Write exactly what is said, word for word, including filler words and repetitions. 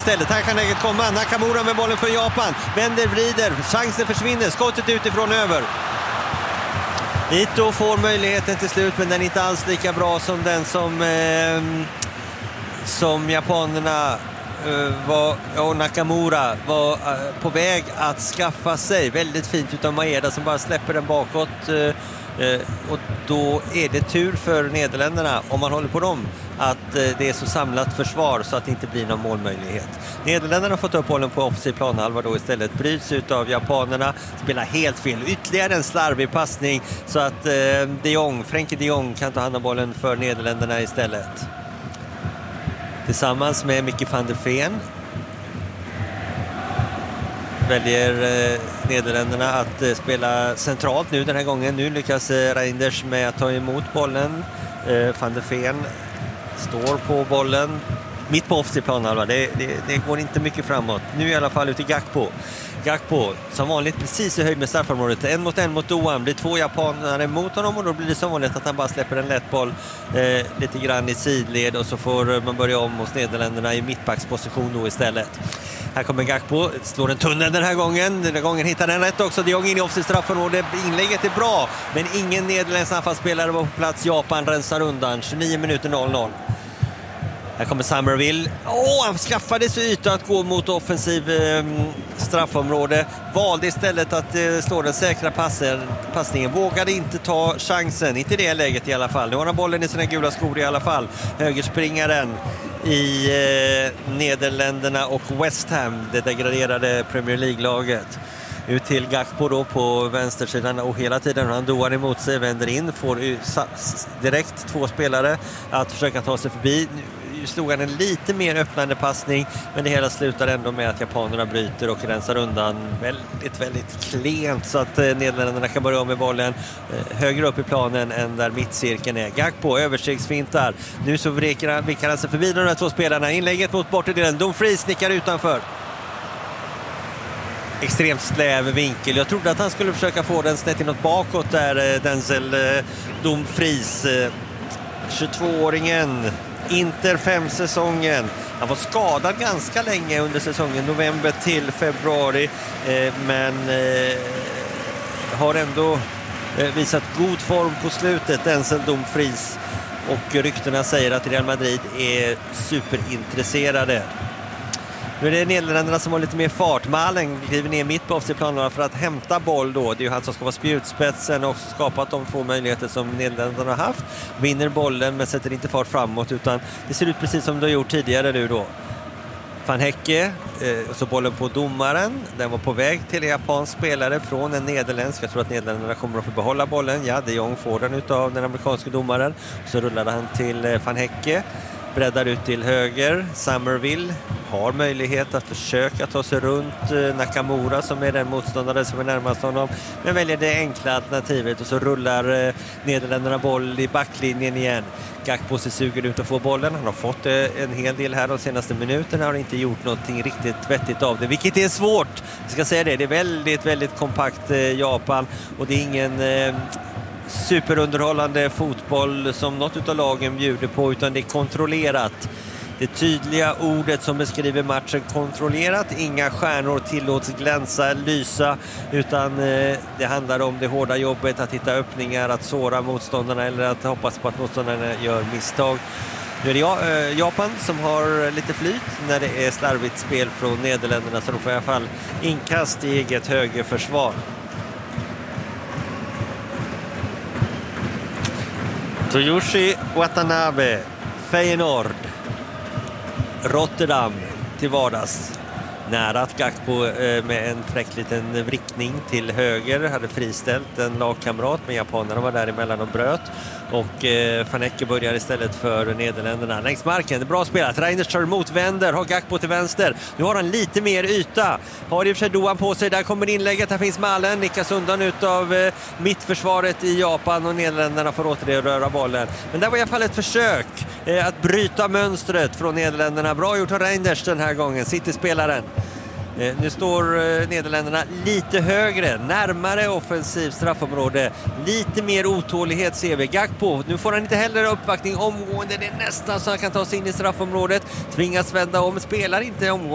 istället. Här kan läget komma. Nakamura med bollen för Japan. Vänder, vrider. Chansen försvinner. Skottet utifrån över. Ito får möjligheten till slut, men den är inte alls lika bra som den som, eh, som japanerna eh, var, och Nakamura var eh, på väg att skaffa sig. Väldigt fint utav Maeda som bara släpper den bakåt. Eh, Eh, och då är det tur för Nederländerna, om man håller på dem, att eh, det är så samlat försvar så att det inte blir någon målmöjlighet. Nederländerna har fått upp bollen på offensiv planhalva då istället. Bryts ut av japanerna, spelar helt fel. Ytterligare en slarvig passning så att eh, de Jong, Frenkie de Jong kan ta hand om bollen för Nederländerna istället. Tillsammans med Mickey van der Ven väljer eh, Nederländerna att eh, spela centralt nu den här gången. Nu lyckas eh, Reinders med att ta emot bollen. Eh, Van der Ven står på bollen mitt på offensiv planhalva. Det, det, det går inte mycket framåt. Nu i alla fall ut i Gakpo. Gakpo som vanligt precis i höjd med straffområdet. En mot en mot Doan. Blir två japanare mot honom och då blir det som vanligt att han bara släpper en lätt boll eh, lite grann i sidled och så får man börja om hos Nederländerna i mittbacksposition då istället. Här kommer Gakpo, slår en tunnel den här gången. Den här gången hittar den rätt också. De Jong in i offensiv straffområde. Inlägget är bra, men ingen nederländsk anfallsspelare var på plats. Japan rensar undan. tjugonio minuter noll noll. Här kommer Summerville. Åh, han skaffade sig yta att gå mot offensiv eh, straffområde. Valde istället att eh, slå den säkra passen, passningen. Vågade inte ta chansen. Inte i det läget i alla fall. Nu har han bollen i sina gula skor i alla fall. Högerspringaren i eh, Nederländerna och West Ham, det degraderade Premier League-laget. Ut till Gakpo då på vänstersidan och hela tiden han Doan emot sig, vänder in, får direkt två spelare att försöka ta sig förbi. Nu slog han en lite mer öppnande passning, men det hela slutar ändå med att japanerna bryter och rensar undan väldigt, väldigt klent så att eh, Nederländerna kan börja om med bollen eh, högre upp i planen än där mittcirkeln är. Gakpo överstegsfintar. Nu så vrickar han, vrickar han sig förbi de här två spelarna. Inlägget mot bortedelen. Dumfries nickar utanför. Extremt släv vinkel. Jag trodde att han skulle försöka få den snett inåt bakåt där, Denzel Dumfries, tjugotvååringen, Inter fem säsongen. Han var skadad ganska länge under säsongen, november till februari, men har ändå visat god form på slutet, Denzel Dumfries, och ryktena säger att Real Madrid är superintresserade. Nu är det Nederländerna som har lite mer fart. Malen kliver ner mitt på offensivplanen för att hämta boll då. Det är ju han som ska vara spjutspetsen och skapat de två möjligheter som Nederländerna har haft. Vinner bollen men sätter inte fart framåt, utan det ser ut precis som det har gjort tidigare nu då. Van Hecke, eh, så bollen på domaren. Den var på väg till en japansk spelare från en nederländsk. Jag tror att Nederländerna kommer att få behålla bollen. Ja, de Jong får den utav den amerikanska domaren. Så rullade han till eh, Van Hecke. Breddar ut till höger. Summerville har möjlighet att försöka ta sig runt Nakamura som är den motståndare som är närmast honom, men väljer det enkla alternativet och så rullar Nederländerna boll i backlinjen igen. Gakpo sig suger ut och får bollen. Han har fått en hel del här de senaste minuterna, har inte gjort någonting riktigt vettigt av det, vilket är svårt. Jag ska säga det, det är väldigt, väldigt kompakt Japan och det är ingen eh, superunderhållande fotboll som något av lagen bjuder på, utan det är kontrollerat. Det tydliga ordet som beskriver matchen, kontrollerat. Inga stjärnor tillåts glänsa, lysa, utan eh, det handlar om det hårda jobbet att hitta öppningar, att såra motståndarna eller att hoppas på att motståndarna gör misstag. Nu är det Japan som har lite flyt när det är slarvigt spel från Nederländerna, så de får i alla fall inkast i eget högerförsvar. Toyoshi Watanabe, Feyenoord, Rotterdam till vardags. Nära att Gakpo eh, med en fräck liten vrickning till höger hade friställt en lagkamrat, men japanerna var där emellan och bröt. Och eh, Van Hecke börjar istället för Nederländerna. Längs marken, det är bra spelat. Reinders kör emot, vänder, har Gakpo till vänster. Nu har han lite mer yta. Har i och för sig Doan på sig, där kommer inlägget. Här finns Malen, nickas undan utav eh, mittförsvaret i Japan och Nederländerna får återröra bollen. Men det var i alla fall ett försök eh, att bryta mönstret från Nederländerna. Bra gjort av Reinders den här gången, City-spelaren. Nu står Nederländerna lite högre, närmare offensiv straffområde. Lite mer otålighet ser vi. Gakpo, nu får han inte heller uppvaktning omgående. Det är nästan så han kan ta sig in i straffområdet. Tvingas vända om, spelar inte omgående.